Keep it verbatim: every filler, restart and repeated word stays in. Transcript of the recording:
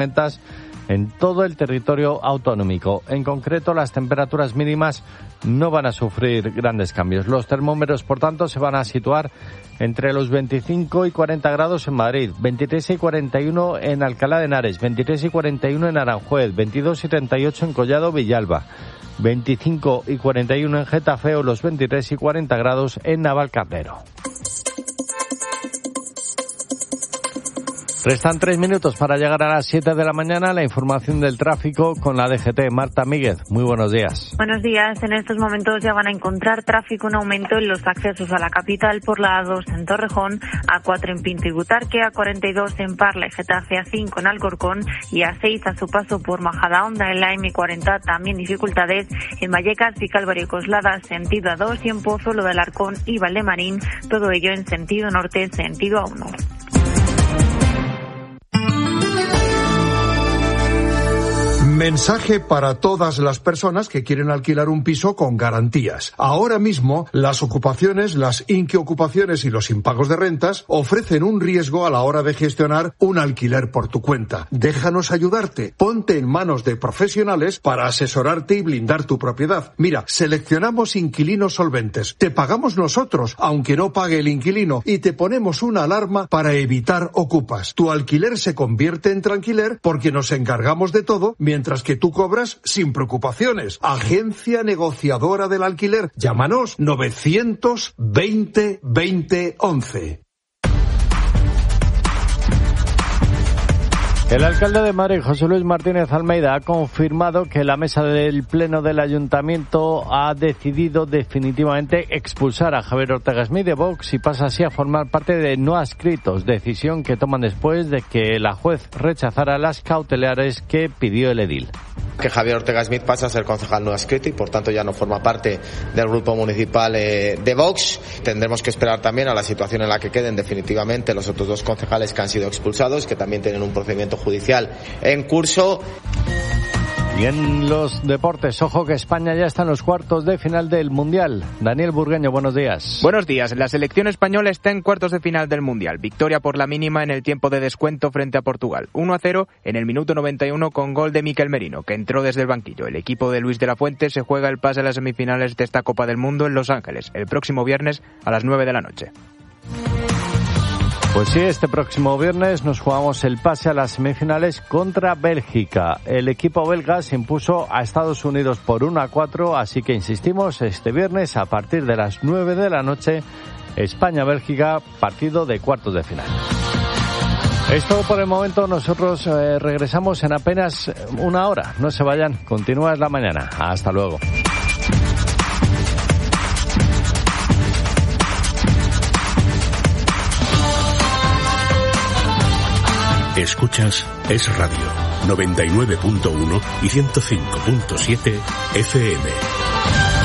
en todo el territorio autonómico. En concreto, las temperaturas mínimas no van a sufrir grandes cambios. Los termómetros, por tanto, se van a situar entre los veinticinco y cuarenta grados en Madrid, veintitrés y cuarenta y uno en Alcalá de Henares, veintitrés y cuarenta y uno en Aranjuez, veintidós y treinta y ocho en Collado Villalba, veinticinco y cuarenta y uno en Getafe o los veintitrés y cuarenta grados en Navalcarnero. Restan tres minutos para llegar a las siete de la mañana. La información del tráfico con la D G T. Marta Míguez, muy buenos días. Buenos días. En estos momentos ya van a encontrar tráfico en aumento en los accesos a la capital por la A dos en Torrejón, A cuatro en Pinto y Butarque, A cuarenta y dos en Parla y Getafe, A cinco en Alcorcón y A seis a su paso por Majadahonda. En la M cuarenta también dificultades en Vallecas, Vicálvaro y Coslada, sentido A dos, y en Pozuelo del Arcón y Valdemarín, todo ello en sentido norte, sentido A uno. Mensaje para todas las personas que quieren alquilar un piso con garantías. Ahora mismo, las ocupaciones, las inquiocupaciones y los impagos de rentas ofrecen un riesgo a la hora de gestionar un alquiler por tu cuenta. Déjanos ayudarte. Ponte en manos de profesionales para asesorarte y blindar tu propiedad. Mira, seleccionamos inquilinos solventes. Te pagamos nosotros, aunque no pague el inquilino, y te ponemos una alarma para evitar ocupas. Tu alquiler se convierte en tranquiler porque nos encargamos de todo mientras que tú cobras sin preocupaciones. Agencia negociadora del alquiler. Llámanos novecientos veinte veinte once. El alcalde de Madrid, José Luis Martínez Almeida, ha confirmado que la mesa del Pleno del Ayuntamiento ha decidido definitivamente expulsar a Javier Ortega Smith de Vox y pasa así a formar parte de no adscritos, decisión que toman después de que la juez rechazara las cautelares que pidió el edil. Que Javier Ortega Smith pasa a ser concejal no adscrito y por tanto ya no forma parte del grupo municipal eh, de Vox. Tendremos que esperar también a la situación en la que queden definitivamente los otros dos concejales que han sido expulsados, que también tienen un procedimiento judicial en curso. Y en los deportes, ojo que España ya está en los cuartos de final del Mundial. Daniel Burgueño, buenos días. Buenos días. La selección española está en cuartos de final del Mundial. Victoria por la mínima en el tiempo de descuento frente a Portugal. uno a cero en el minuto noventa y uno con gol de Mikel Merino, que entró desde el banquillo. El equipo de Luis de la Fuente se juega el pase a las semifinales de esta Copa del Mundo en Los Ángeles, el próximo viernes a las nueve de la noche. Pues sí, este próximo viernes nos jugamos el pase a las semifinales contra Bélgica. El equipo belga se impuso a Estados Unidos por uno a cuatro, así que insistimos, este viernes a partir de las nueve de la noche, España-Bélgica, partido de cuartos de final. Es todo por el momento. Nosotros eh, regresamos en apenas una hora. No se vayan, continúa la mañana. Hasta luego. Escuchas Es Radio, noventa y nueve punto uno y ciento cinco punto siete F M.